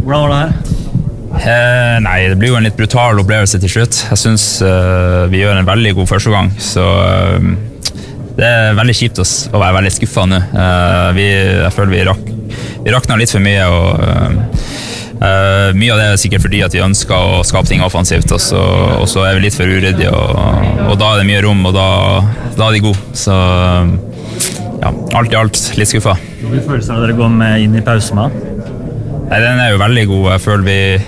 Hvordan var det her? Nei, det blir jo en litt brutal opplevelse til slutt. Jeg synes vi gjør en veldig god første gang, så det veldig kjipt å være veldig skuffet nå. Jeg føler vi rakna litt for mye, og mye av det sikkert fordi at vi ønsker å skape ting offensivt, og så vi litt for uryddige, og da det mye rom, og da de gode. Så ja, alt i alt litt skuffet. Hvilke følelser har dere gått med inn i pausen med? Nei, den jo veldig god. Jeg føler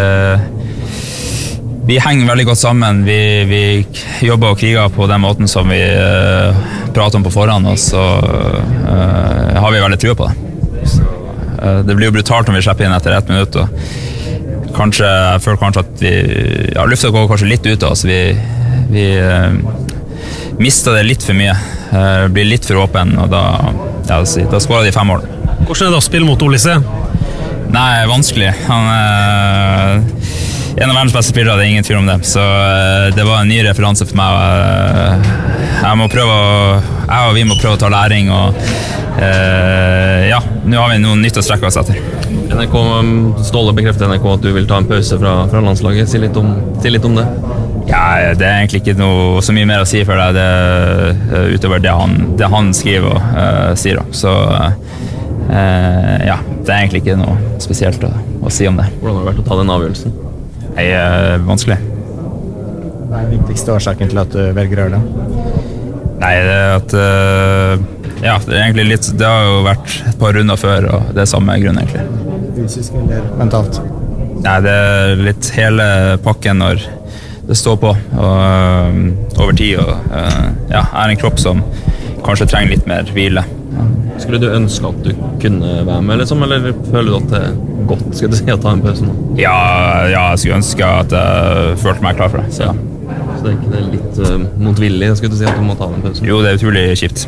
vi henger veldig godt sammen. Vi jobber og kriger på den måten som vi prater om på forhånd, og så har vi veldig tro på det. Så, det blir jo brutalt når vi slipper inn etter 1 minutt, og jeg føler kanskje at lufta går kanskje litt ut av oss. Vi mister det litt for mye, blir litt for åpen, og da skårer de 5 mål. Hvordan det å spille mot Olise? Nei, vanskelig. Han en av verdens beste spillere, det ingen tvil om det. Så det var en ny referanse for meg. Jeg og vi må prøve å ta læring, og ja, nå har vi noe nytt å strekke oss etter. NRK, Ståle bekrefter NRK at du vil ta en pause fra landslaget. Si litt om det. Ja, det egentlig ikke noe så mye mer å si for deg, utover det han skriver og sier. Så ja, det egentlig ikke noe spesielt å si om det. Hvordan har det vært å ta den avgjørelsen? Nei, vanskelig. Hva den viktigste årsaken til at du velger å gjøre det? Nei, ja, det egentlig litt, det har jo vært et par runder før, og det samme grunn egentlig. Fysisk eller mentalt? Nei, det litt hele pakken når det står på, og over tid, og ja, en kropp som kanskje trenger litt mer hvile. Skulle du ønske at du kunne være med, liksom, eller føler du at det godt, skal du si, å ta en pause nå? Ja, jeg skulle ønske at jeg følte meg klar for det, så ja. Så det ikke det litt motvillig, skulle du si, at du må ta en pause? Jo, det utrolig kjipt.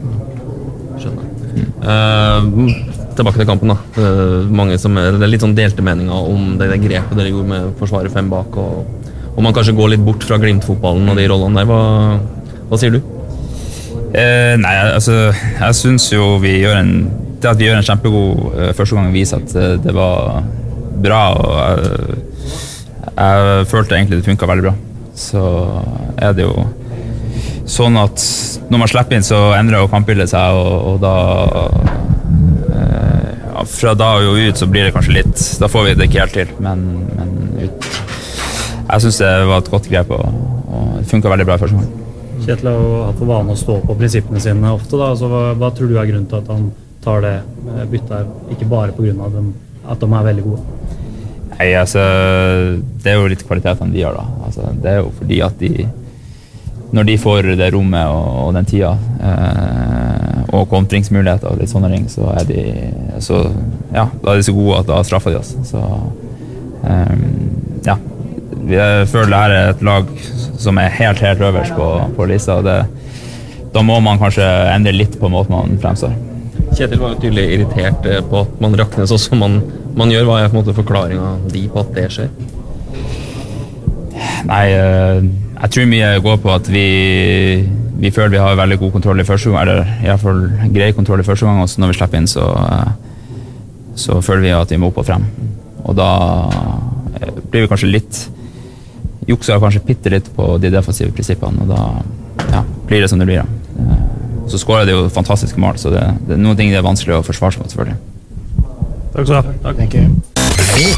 Skjønner. Tilbake til kampen da. Det litt sånn delte meninger om det grepet dere gjorde med forsvaret 5 bak, og man kanskje går litt bort fra Glimt-fotballen og de rollene der. Hva sier du? Nei, altså jeg synes jo det at vi gjør en kjempegod første gang viser at det var bra, og jeg følte egentlig det funket veldig bra. Så det jo sånn at når man slipper inn så endrer jo kampbildet seg, og da fra da og ut så blir det kanskje litt, da får vi det ikke helt til, men jeg synes det var et godt grep, og det funket veldig bra i første gang. Kjetil har for vane å stå på prinsippene sine ofte, da. Så hva tror du grunnen til at han tar det byttet, ikke bare på grunn av at de veldig gode? Nei, altså, det jo litt kvalitetene de har da. Altså, det jo fordi at når de får det rommet og den tida, og kontringsmuligheter og litt sånne ting, så da de så gode at da straffer de oss. Så ja, jeg føler det her et lag som helt øverst på lista, og da må man kanskje endre litt på måten man fremstår. Kjetil var jo tydelig irritert på at man rakner sånn som man gjør. Hva på en måte forklaringen de på at det skjer? Nei, jeg tror mye går på at vi føler vi har veldig god kontroll i første gang, eller i hvert fall grei kontroll i første gang, og så når vi slipper inn så føler vi at vi må opp og frem, og da blir vi kanskje litt jukser kanskje bitte litt på de defensive prinsippene, og da blir det som det blir. Så skårer det jo fantastiske mål, så det noen ting det vanskelig å forsvare seg mot, selvfølgelig. Takk skal du ha. Takk.